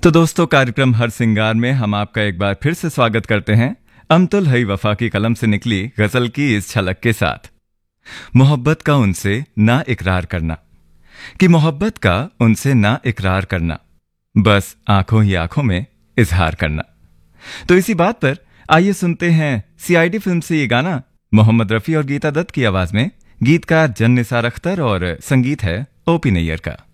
तो दोस्तों, कार्यक्रम हर सिंगार में हम आपका एक बार फिर से स्वागत करते हैं अमतुल हई वफा की कलम से निकली गजल की इस झलक के साथ। मोहब्बत का उनसे ना इकरार करना, कि मोहब्बत का उनसे ना इकरार करना, बस आंखों ही आंखों में इजहार करना। तो इसी बात पर आइए सुनते हैं सीआईडी फिल्म से ये गाना, मोहम्मद रफी और गीता दत्त की आवाज में। गीतकार जन निसार अख्तर और संगीत है ओपी नैयर का।